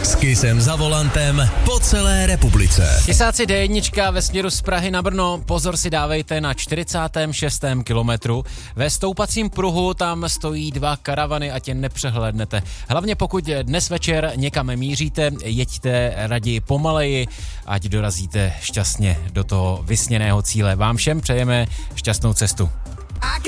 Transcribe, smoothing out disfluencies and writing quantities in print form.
S Kissem za volantem po celé republice. Kysáci D1 ve směru z Prahy na Brno, pozor si dávejte na 46. kilometru. Ve stoupacím pruhu tam stojí 2 karavany, ať je nepřehlédnete. Hlavně pokud dnes večer někam míříte, jeďte raději pomaleji, ať dorazíte šťastně do toho vysněného cíle. Vám všem přejeme šťastnou cestu.